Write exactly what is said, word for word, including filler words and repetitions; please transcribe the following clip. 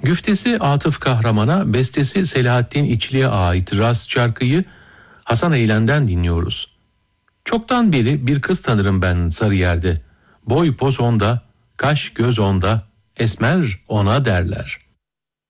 Güftesi Atıf Kahraman'a, bestesi Selahattin İçli'ye ait Rast şarkıyı Hasan Eylem'den dinliyoruz. Çoktan beri bir kız tanırım ben Sarıyer'de. Boy poz onda, kaş göz onda, esmer ona derler.